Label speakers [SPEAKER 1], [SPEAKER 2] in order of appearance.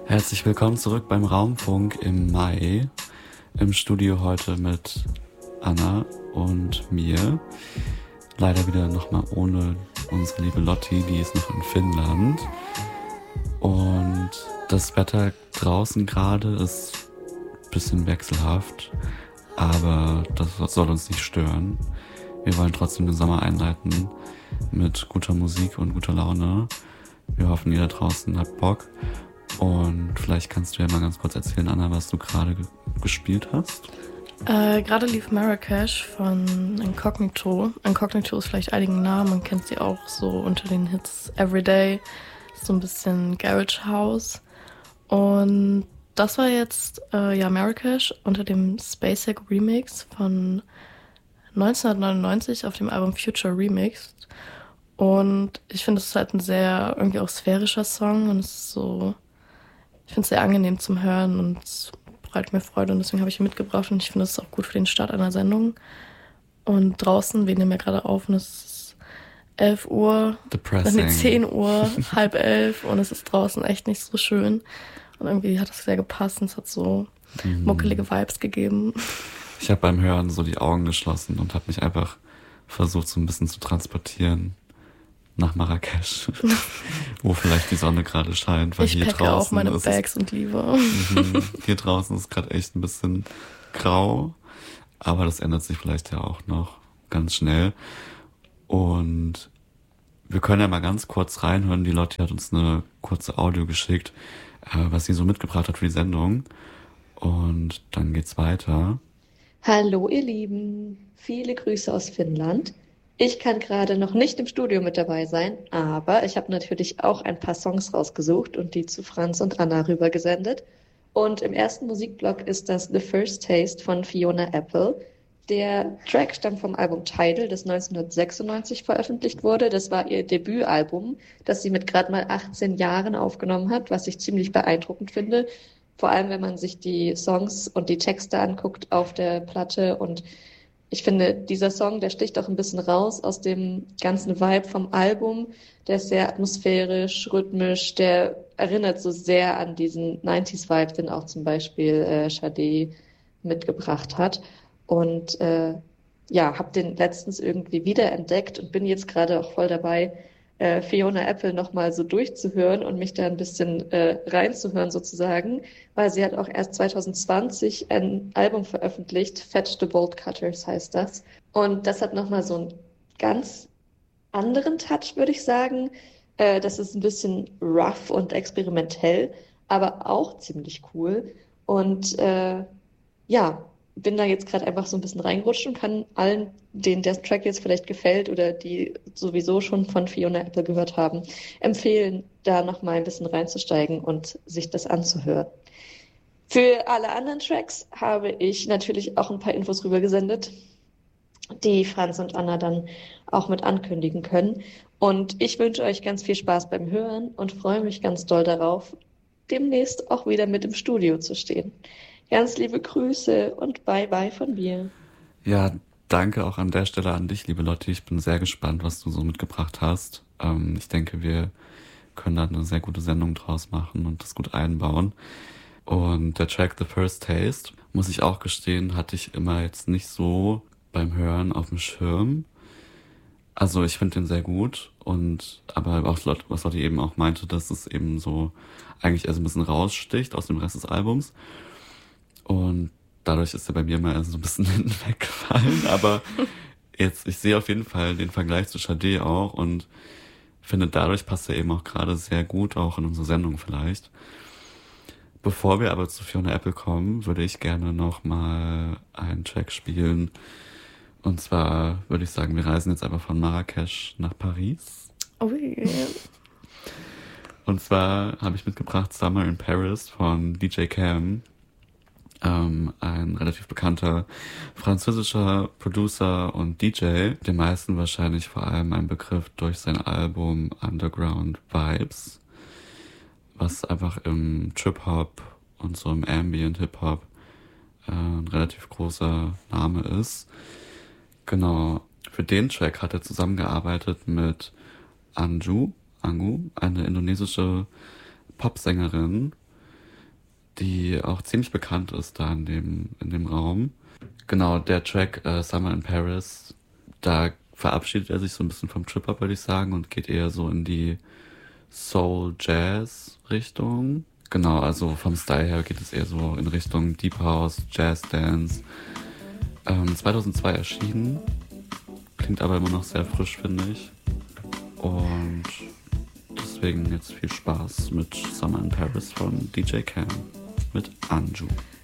[SPEAKER 1] Herzlich willkommen zurück beim Raumfunk im Mai. Im Studio heute mit Anna und mir. Leider wieder nochmal ohne unsere liebe Lotti, die ist noch in Finnland. Und das Wetter draußen gerade ist ein bisschen wechselhaft, aber das soll uns nicht stören. Wir wollen trotzdem den Sommer einleiten mit guter Musik und guter Laune. Wir hoffen, ihr da draußen habt Bock. Und vielleicht kannst du ja mal ganz kurz erzählen, Anna, was du gerade gespielt hast.
[SPEAKER 2] Gerade lief Marrakesh von Incognito. Incognito ist vielleicht einigen Namen, man kennt sie auch so unter den Hits Everyday. So ein bisschen Garage House. Und das war jetzt Marrakesh unter dem Spacek Remix von 1999 auf dem Album Future Remixed. Und ich finde, es ist halt ein sehr irgendwie auch sphärischer Song und es ist so, ich finde es sehr angenehm zum Hören und es bereitet mir Freude und deswegen habe ich ihn mitgebracht und ich finde, es ist auch gut für den Start einer Sendung. Und draußen, wir nehmen ja gerade auf und es ist 11 Uhr,
[SPEAKER 1] Depressing.
[SPEAKER 2] 10 Uhr, halb 11 und es ist draußen echt nicht so schön. Und irgendwie hat es sehr gepasst und es hat so muckelige Vibes gegeben.
[SPEAKER 1] Ich habe beim Hören so die Augen geschlossen und habe mich einfach versucht, so ein bisschen zu transportieren nach Marrakesch, wo vielleicht die Sonne gerade scheint, weil
[SPEAKER 2] ich
[SPEAKER 1] hier
[SPEAKER 2] packe
[SPEAKER 1] draußen
[SPEAKER 2] auch meine
[SPEAKER 1] ist
[SPEAKER 2] Bags und liebe.
[SPEAKER 1] Hier draußen ist gerade echt ein bisschen grau, aber das ändert sich vielleicht ja auch noch ganz schnell. Und wir können ja mal ganz kurz reinhören. Die Lotti hat uns eine kurze Audio geschickt, was sie so mitgebracht hat für die Sendung. Und dann geht's weiter.
[SPEAKER 3] Hallo ihr Lieben, viele Grüße aus Finnland. Ich kann gerade noch nicht im Studio mit dabei sein, aber ich habe natürlich auch ein paar Songs rausgesucht und die zu Franz und Anna rübergesendet. Und im ersten Musikblock ist das The First Taste von Fiona Apple. Der Track stammt vom Album Tidal, das 1996 veröffentlicht wurde. Das war ihr Debütalbum, das sie mit gerade mal 18 Jahren aufgenommen hat, was ich ziemlich beeindruckend finde. Vor allem, wenn man sich die Songs und die Texte anguckt auf der Platte. Und ich finde, dieser Song, der sticht auch ein bisschen raus aus dem ganzen Vibe vom Album. Der ist sehr atmosphärisch, rhythmisch. Der erinnert so sehr an diesen 90s-Vibe, den auch zum Beispiel Sade mitgebracht hat. Und habe den letztens irgendwie wiederentdeckt und bin jetzt gerade auch voll dabei, Fiona Apple nochmal so durchzuhören und mich da ein bisschen reinzuhören sozusagen, weil sie hat auch erst 2020 ein Album veröffentlicht, Fetch the Bolt Cutters heißt das. Und das hat nochmal so einen ganz anderen Touch, würde ich sagen. Das ist ein bisschen rough und experimentell, aber auch ziemlich cool. Und bin da jetzt gerade einfach so ein bisschen reingerutscht und kann allen, denen der Track jetzt vielleicht gefällt oder die sowieso schon von Fiona Apple gehört haben, empfehlen, da nochmal ein bisschen reinzusteigen und sich das anzuhören. Für alle anderen Tracks habe ich natürlich auch ein paar Infos rübergesendet, die Franz und Anna dann auch mit ankündigen können. Und ich wünsche euch ganz viel Spaß beim Hören und freue mich ganz doll darauf, demnächst auch wieder mit im Studio zu stehen. Ganz liebe Grüße und Bye-bye von mir.
[SPEAKER 1] Ja, danke auch an der Stelle an dich, liebe Lotti. Ich bin sehr gespannt, was du so mitgebracht hast. Ich denke, wir können da eine sehr gute Sendung draus machen und das gut einbauen. Und der Track The First Taste, muss ich auch gestehen, hatte ich immer jetzt nicht so beim Hören auf dem Schirm. Also ich finde den sehr gut aber auch was Lotti eben auch meinte, dass es eben so eigentlich erst ein bisschen raussticht aus dem Rest des Albums. Und dadurch ist er bei mir mal so ein bisschen hinten weggefallen. Aber jetzt, ich sehe auf jeden Fall den Vergleich zu Sade auch und finde, dadurch passt er eben auch gerade sehr gut, auch in unsere Sendung vielleicht. Bevor wir aber zu Fiona Apple kommen, würde ich gerne noch mal einen Track spielen. Und zwar würde ich sagen, wir reisen jetzt einfach von Marrakesch nach Paris.
[SPEAKER 2] Oh yeah.
[SPEAKER 1] Und zwar habe ich mitgebracht Summer in Paris von DJ Cam. Ein relativ bekannter französischer Producer und DJ, den meisten wahrscheinlich vor allem ein Begriff durch sein Album Underground Vibes, was einfach im Trip-Hop und so im Ambient Hip-Hop ein relativ großer Name ist. Genau, für den Track hat er zusammengearbeitet mit Angu, eine indonesische Popsängerin, die auch ziemlich bekannt ist da in dem Raum. Genau, der Track Summer in Paris, da verabschiedet er sich so ein bisschen vom Trip-Hop, würde ich sagen, und geht eher so in die Soul-Jazz-Richtung. Genau, also vom Style her geht es eher so in Richtung Deep House, Jazz Dance. 2002 erschienen, klingt aber immer noch sehr frisch, finde ich. Und deswegen jetzt viel Spaß mit Summer in Paris von DJ Cam mit Anju.